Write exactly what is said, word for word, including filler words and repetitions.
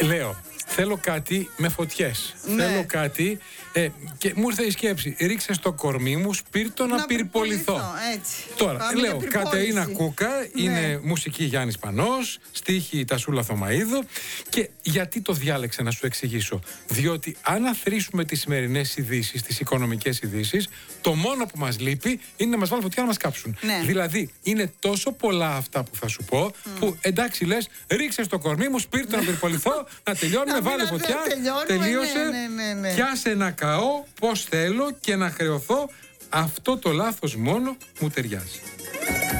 Λέω, θέλω κάτι με φωτιές. Ναι. Θέλω κάτι. Ε, και μου ήρθε η σκέψη. Ρίξε στο κορμί μου σπίρτο να, να πυρποληθώ. Έτσι. Τώρα, Πάμε λέω, Κατερίνα Κούκα, ναι. είναι μουσική Γιάννης Πανός, στίχη Τασούλα Θωμαΐδου. Και γιατί το διάλεξα να σου εξηγήσω. Διότι αν αθροίσουμε τις σημερινές ειδήσεις, τις οικονομικές ειδήσεις, το μόνο που μας λείπει είναι να μας βάλουν φωτιά να μας κάψουν. Ναι. Δηλαδή, είναι τόσο πολλά αυτά που θα σου πω, mm. που εντάξει λες, ρίξε στο κορμί μου σπίρτο να πυρποληθώ, να τελειώνουμε, βάλε φωτιά, τελείωσε, ναι, ναι, ναι, ναι. πιάσε ένα καώ, πώς θέλω και να χρεωθώ. Αυτό το λάθος μόνο μου ταιριάζει.